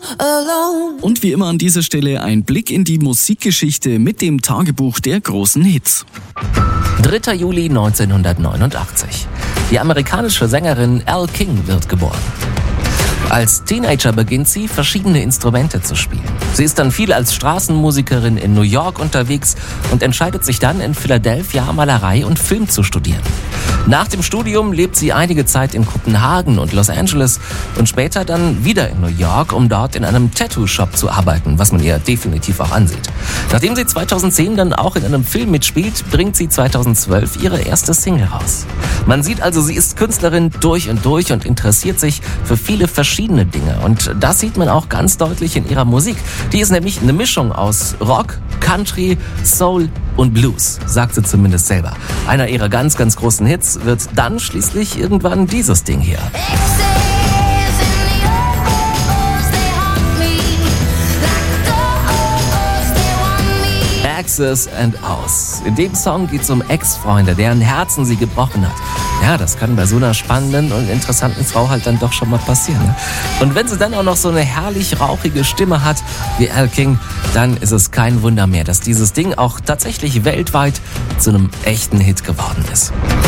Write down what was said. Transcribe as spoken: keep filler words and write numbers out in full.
alone. Und wie immer an dieser Stelle ein Blick in die Musikgeschichte mit dem Tagebuch der großen Hits. dritter Juli neunzehnhundertneunundachtzig. Die amerikanische Sängerin Elle King wird geboren. Als Teenager beginnt sie, verschiedene Instrumente zu spielen. Sie ist dann viel als Straßenmusikerin in New York unterwegs und entscheidet sich dann, in Philadelphia Malerei und Film zu studieren. Nach dem Studium lebt sie einige Zeit in Kopenhagen und Los Angeles und später dann wieder in New York, um dort in einem Tattoo-Shop zu arbeiten, was man ihr definitiv auch ansieht. Nachdem sie zweitausendzehn dann auch in einem Film mitspielt, bringt sie zweitausendzwölf ihre erste Single raus. Man sieht also, sie ist Künstlerin durch und durch und interessiert sich für viele verschiedene Dinge. Und das sieht man auch ganz deutlich in ihrer Musik. Die ist nämlich eine Mischung aus Rock, Country, Soul und Blues, sagt sie zumindest selber. Einer ihrer ganz, ganz großen Hits wird dann schließlich irgendwann dieses Ding hier. Exes and Outs. In dem Song geht es um Ex-Freunde, deren Herzen sie gebrochen hat. Ja, das kann bei so einer spannenden und interessanten Frau halt dann doch schon mal passieren. Ne? Und wenn sie dann auch noch so eine herrlich rauchige Stimme hat wie Elle King, dann ist es kein Wunder mehr, dass dieses Ding auch tatsächlich weltweit zu einem echten Hit geworden ist.